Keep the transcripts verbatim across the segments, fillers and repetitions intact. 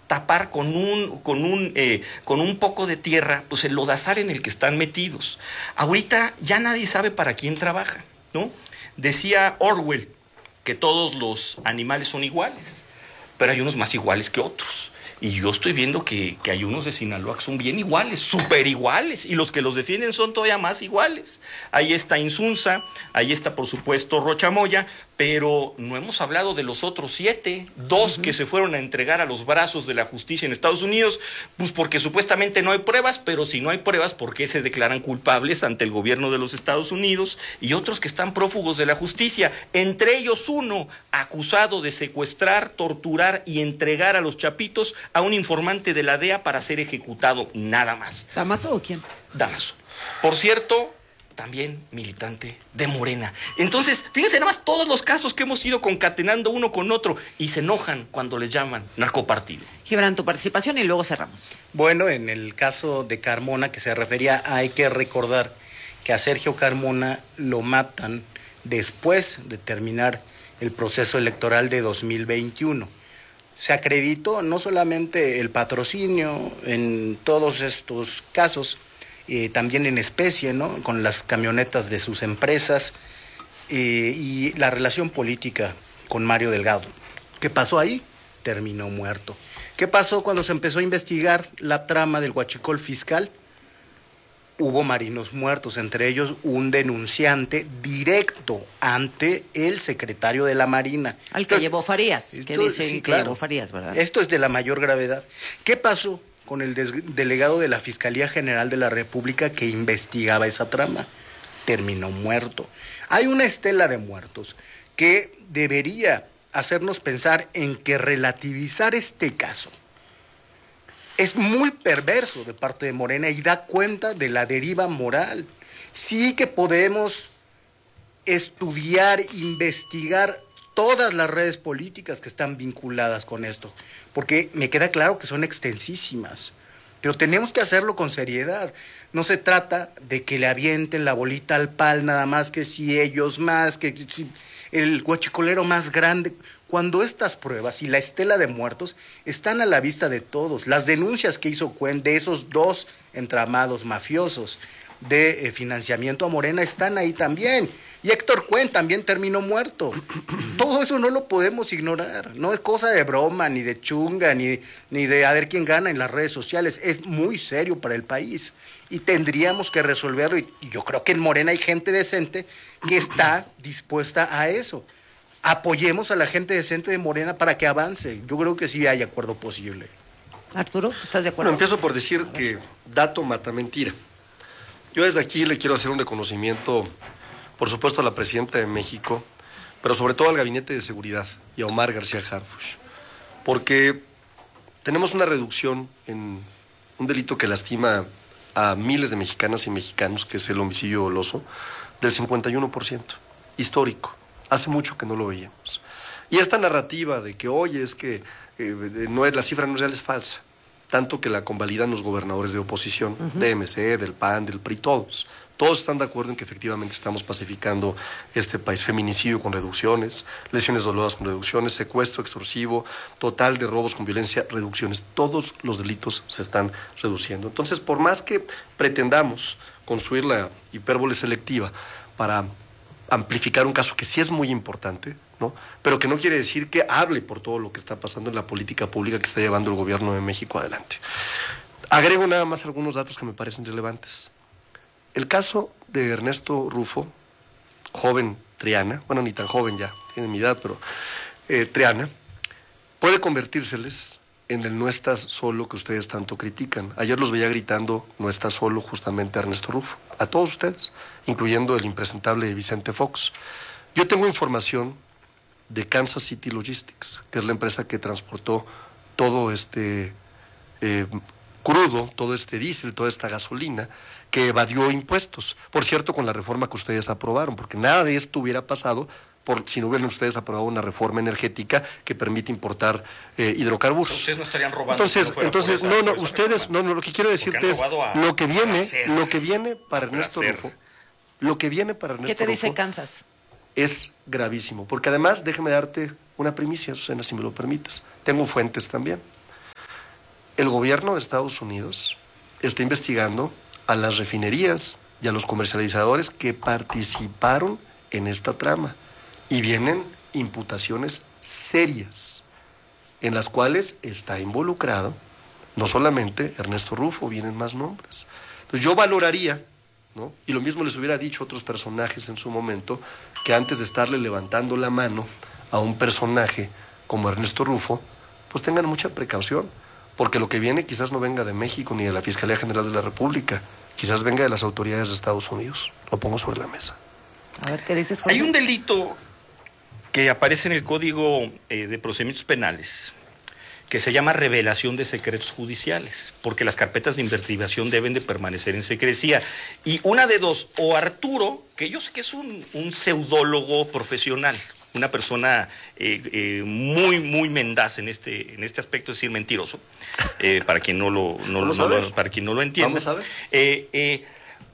tapar con un, con un, eh, con un poco de tierra, pues el lodazal en el que están metidos. Ahorita ya nadie sabe para quién trabaja, ¿no? Decía Orwell que todos los animales son iguales, pero hay unos más iguales que otros. Y yo estoy viendo que, que hay unos de Sinaloa que son bien iguales, súper iguales, y los que los defienden son todavía más iguales. Ahí está Insunza, ahí está por supuesto Rocha Moya, pero no hemos hablado de los otros siete, dos uh-huh. que se fueron a entregar a los brazos de la justicia en Estados Unidos, pues porque supuestamente no hay pruebas, pero si no hay pruebas, ¿por qué se declaran culpables ante el gobierno de los Estados Unidos? Y otros que están prófugos de la justicia, entre ellos uno acusado de secuestrar, torturar y entregar a los chapitos a un informante de la D E A para ser ejecutado, nada más. ¿Damaso o quién? Damaso. Por cierto, también militante de Morena. Entonces, fíjense nada más todos los casos que hemos ido concatenando uno con otro y se enojan cuando les llaman narcopartido. Gibran, tu participación y luego cerramos. Bueno, en el caso de Carmona que se refería, hay que recordar que a Sergio Carmona lo matan después de terminar el proceso electoral de dos mil veintiuno. Se acreditó no solamente el patrocinio en todos estos casos, eh, también en especie, ¿no? Con las camionetas de sus empresas eh, y la relación política con Mario Delgado. ¿Qué pasó ahí? Terminó muerto. ¿Qué pasó cuando se empezó a investigar la trama del huachicol fiscal? Hubo marinos muertos, entre ellos un denunciante directo ante el secretario de la Marina. Al que entonces, llevó Farías, que esto, dicen sí, que claro. llevó Farías, ¿verdad? Esto es de la mayor gravedad. ¿Qué pasó con el delegado de la Fiscalía General de la República que investigaba esa trama? Terminó muerto. Hay una estela de muertos que debería hacernos pensar en que relativizar este caso es muy perverso de parte de Morena y da cuenta de la deriva moral. Sí que podemos estudiar, investigar todas las redes políticas que están vinculadas con esto, porque me queda claro que son extensísimas, pero tenemos que hacerlo con seriedad. No se trata de que le avienten la bolita al pal nada más, que si ellos más, que si el huachicolero más grande, cuando estas pruebas y la estela de muertos están a la vista de todos. Las denuncias que hizo Cuen de esos dos entramados mafiosos de eh, financiamiento a Morena están ahí también. Y Héctor Cuen también terminó muerto. Todo eso no lo podemos ignorar. No es cosa de broma, ni de chunga, ni, ni de a ver quién gana en las redes sociales. Es muy serio para el país y tendríamos que resolverlo. Y, y yo creo que en Morena hay gente decente que está dispuesta a eso. Apoyemos a la gente decente de Morena para que avance. Yo creo que sí hay acuerdo posible. Arturo, ¿estás de acuerdo? Bueno, empiezo por decir que dato mata mentira. Yo desde aquí le quiero hacer un reconocimiento, por supuesto, a la presidenta de México, pero sobre todo al Gabinete de Seguridad y a Omar García Harfuch, porque tenemos una reducción en un delito que lastima a miles de mexicanas y mexicanos, que es el homicidio doloso, del cincuenta y uno por ciento, histórico. Hace mucho que no lo veíamos. Y esta narrativa de que, oye, es que eh, no es, la cifra no es real, es falsa. Tanto que la convalidan los gobernadores de oposición, uh-huh. de M C, del P A N, del P R I, todos. Todos están de acuerdo en que efectivamente estamos pacificando este país. Feminicidio con reducciones, lesiones dolorosas con reducciones, secuestro extorsivo, total de robos con violencia, reducciones. Todos los delitos se están reduciendo. Entonces, por más que pretendamos construir la hipérbole selectiva para amplificar un caso que sí es muy importante, ¿no? Pero que no quiere decir que hable por todo lo que está pasando en la política pública que está llevando el gobierno de México adelante. Agrego nada más algunos datos que me parecen relevantes. El caso de Ernesto Rufo, joven Triana, bueno, ni tan joven ya, tiene mi edad, pero eh, Triana, puede convertírseles en el no estás solo que ustedes tanto critican. Ayer los veía gritando no estás solo justamente a Ernesto Rufo, a todos ustedes, incluyendo el impresentable Vicente Fox. Yo tengo información de Kansas City Logistics, que es la empresa que transportó todo este eh, crudo, todo este diésel, toda esta gasolina, que evadió impuestos. Por cierto, con la reforma que ustedes aprobaron, porque nada de esto hubiera pasado por si no hubieran ustedes aprobado una reforma energética que permite importar eh, hidrocarburos. Ustedes no estarían robando. Entonces, si no entonces esa, no, no, esa ustedes, reforma. no, no, lo que quiero decirte es lo que viene, lo que viene para Ernesto Rufo, lo que viene para Ernesto Rufo. ¿Qué te dice Rufo Kansas? Es gravísimo, porque además, déjame darte una primicia, Susana, si me lo permites. Tengo fuentes también. el gobierno de Estados Unidos está investigando a las refinerías y a los comercializadores que participaron en esta trama. Y vienen imputaciones serias, en las cuales está involucrado no solamente Ernesto Rufo, vienen más nombres. Entonces yo valoraría, ¿no? Y lo mismo les hubiera dicho a otros personajes en su momento, que antes de estarle levantando la mano a un personaje como Ernesto Rufo, pues tengan mucha precaución, porque lo que viene quizás no venga de México ni de la Fiscalía General de la República, quizás venga de las autoridades de Estados Unidos. Lo pongo sobre la mesa. A ver, ¿qué dices, Juan? Hay un delito que aparece en el Código eh, de Procedimientos Penales, que se llama revelación de secretos judiciales, porque las carpetas de investigación deben de permanecer en secrecía. Y una de dos, o Arturo, que yo sé que es un, un pseudólogo profesional, una persona eh, eh, muy, muy mendaz en este, en este aspecto, es decir, mentiroso, eh, para quien no lo, no, no, no lo, para quien no lo entienda. Vamos a ver. Eh, eh,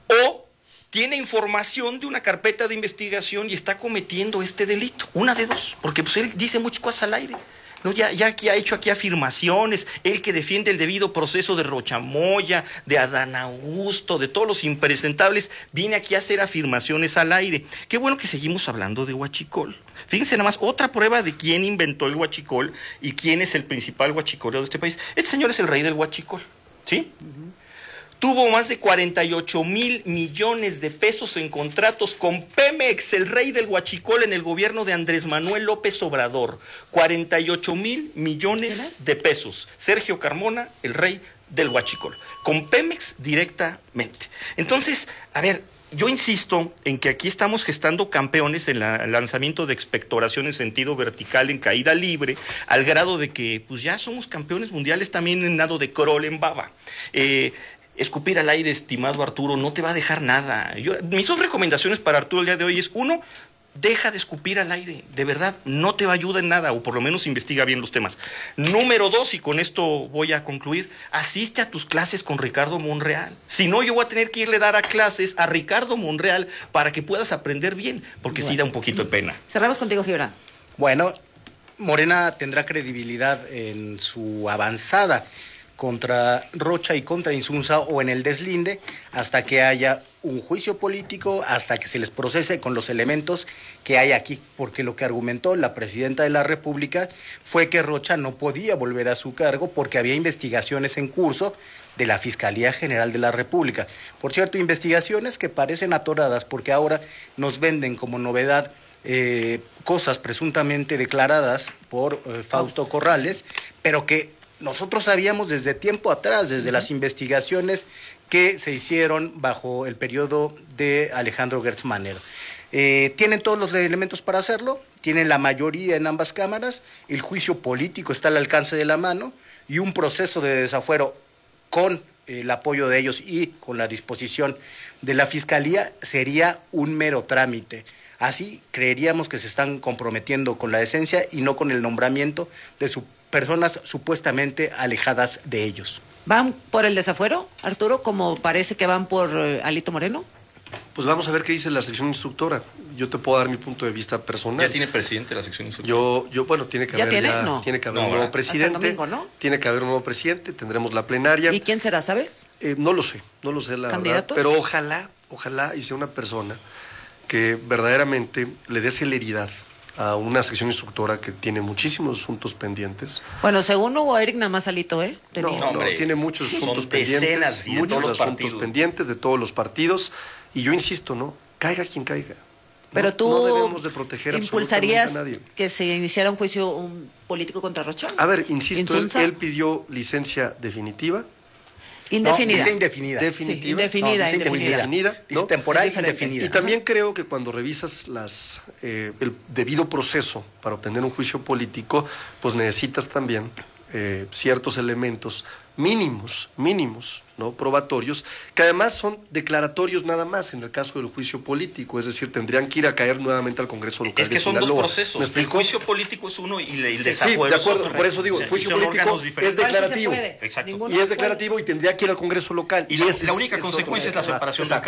o tiene información de una carpeta de investigación y está cometiendo este delito. Una de dos, porque pues él dice muchas cosas al aire. No, ya, ya aquí ha hecho aquí afirmaciones, él que defiende el debido proceso de Rochamoya, de Adán Augusto, de todos los impresentables, viene aquí a hacer afirmaciones al aire. Qué bueno que seguimos hablando de huachicol. Fíjense nada más, otra prueba de quién inventó el huachicol y quién es el principal huachicolero de este país. Este señor es el rey del huachicol, ¿sí? Uh-huh. Tuvo más de cuarenta y ocho mil millones de pesos en contratos con Pemex, el rey del huachicol en el gobierno de Andrés Manuel López Obrador. cuarenta y ocho mil millones de pesos. Sergio Carmona, el rey del huachicol. Con Pemex directamente. Entonces, a ver, yo insisto en que aquí estamos gestando campeones en el lanzamiento de expectoración en sentido vertical, en caída libre, al grado de que pues ya somos campeones mundiales también en nado de crawl en baba. Eh... Escupir al aire, estimado Arturo, no te va a dejar nada. Yo, mis dos recomendaciones para Arturo el día de hoy es, uno, deja de escupir al aire, de verdad, no te va a ayudar en nada, o por lo menos investiga bien los temas. Número dos, y con esto voy a concluir, asiste a tus clases con Ricardo Monreal. Si no, yo voy a tener que irle a dar a clases a Ricardo Monreal para que puedas aprender bien, porque bueno, sí da un poquito de pena. Cerramos contigo, Gibran. Bueno, Morena tendrá credibilidad en su avanzada contra Rocha y contra Insunza o en el deslinde hasta que haya un juicio político, hasta que se les procese con los elementos que hay aquí, porque lo que argumentó la presidenta de la República fue que Rocha no podía volver a su cargo porque había investigaciones en curso de la Fiscalía General de la República. Por cierto, investigaciones que parecen atoradas porque ahora nos venden como novedad eh, cosas presuntamente declaradas por eh, Fausto Corrales, pero que nosotros sabíamos desde tiempo atrás, desde uh-huh. las investigaciones que se hicieron bajo el periodo de Alejandro Gertz Manero. Eh, tienen todos los elementos para hacerlo, tienen la mayoría en ambas cámaras, el juicio político está al alcance de la mano y un proceso de desafuero con el apoyo de ellos y con la disposición de la Fiscalía sería un mero trámite. Así creeríamos que se están comprometiendo con la decencia y no con el nombramiento de su personas supuestamente alejadas de ellos. ¿Van por el desafuero, Arturo, como parece que van por uh, Alito Moreno? Pues vamos a ver qué dice la sección instructora. Yo te puedo dar mi punto de vista personal. ¿Ya tiene presidente la sección instructora? Yo, yo bueno, tiene que ¿Ya haber tiene? ya, No. tiene que haber No, un nuevo ¿verdad? presidente. Hasta el domingo, ¿no? Tiene que haber un nuevo presidente, tendremos la plenaria. ¿Y quién será, sabes? Eh, no lo sé, no lo sé la ¿Candidatos? verdad. Pero ojalá, ojalá y sea una persona que verdaderamente le dé celeridad a una sección instructora que tiene muchísimos asuntos pendientes. Bueno, según Hugo Eric, nada más Alito, ¿eh? No, Tenía. no, hombre, tiene muchos son asuntos decenas pendientes, y de muchos todos los asuntos partidos. pendientes de todos los partidos, y yo insisto, ¿no? Caiga quien caiga. Pero no, tú no debemos de proteger impulsarías absolutamente a nadie. que se iniciara un juicio un político contra Rocha. A ver, insisto, él, ¿Insunza? él pidió licencia definitiva. Indefinida. No, dice indefinida. Definitiva. Sí, indefinida, No, dice indefinida. indefinida, Dice ¿no? temporal Es diferente. indefinida. Y también creo que cuando revisas las eh, el debido proceso para obtener un juicio político, pues necesitas también eh, ciertos elementos mínimos, mínimos, ¿no? Probatorios, que además son declaratorios nada más en el caso del juicio político, es decir, tendrían que ir a caer nuevamente al Congreso local. Es que de son dos Sinaloa. procesos. ¿Me El explico? juicio político es uno y el Sí, desafuero de es acuerdo, otro. por eso digo, O el sea, juicio son político órganos es diferentes. ¿Cuál sí se declarativo. puede? Exacto. Ninguno Y es se puede. declarativo y tendría que ir al Congreso local. Y la, ese la es- única es consecuencia otro- es la separación del Exacto. cargo.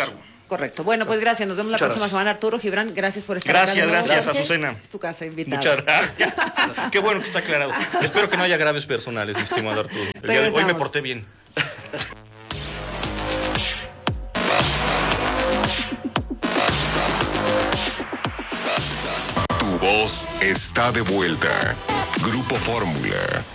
Correcto. Bueno, pues gracias. Nos vemos la Muchas próxima gracias. semana. Arturo Gibran, gracias por estar Gracias, acá. de nuevo. gracias, Azucena. Es tu casa, invitado. Muchas gracias. Qué bueno que está aclarado. Espero que no haya graves personales, mi estimado Arturo. El día de hoy me Regresamos. porté bien. Tu voz está de vuelta. Grupo Fórmula.